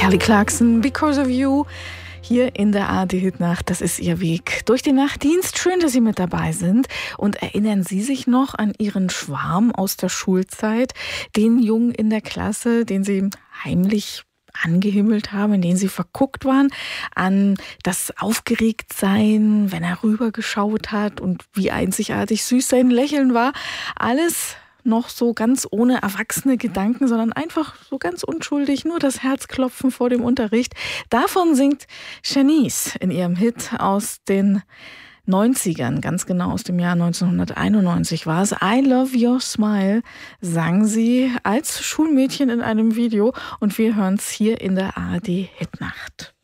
Kelly Clarkson, Because of You, hier in der ARD-Hitnacht. Das ist Ihr Weg durch den Nachtdienst. Schön, dass Sie mit dabei sind. Und erinnern Sie sich noch an Ihren Schwarm aus der Schulzeit? Den Jungen in der Klasse, den Sie heimlich angehimmelt haben, in den Sie verguckt waren, an das Aufgeregtsein, wenn er rübergeschaut hat und wie einzigartig süß sein Lächeln war. Alles noch so ganz ohne erwachsene Gedanken, sondern einfach so ganz unschuldig, nur das Herzklopfen vor dem Unterricht. Davon singt Shanice in ihrem Hit aus den 90ern, ganz genau aus dem Jahr 1991 war es. I Love Your Smile sang sie als Schulmädchen in einem Video und wir hören es hier in der ARD Hitnacht.